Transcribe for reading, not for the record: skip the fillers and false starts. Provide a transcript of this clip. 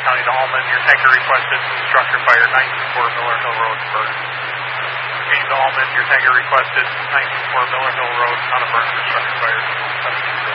County to Allman. Your tanker requested structure fire 924 Miller Hill Road, burn. Repeating to Allman, your tanker requested 924 Miller Hill Road on a burn for structure fire 17.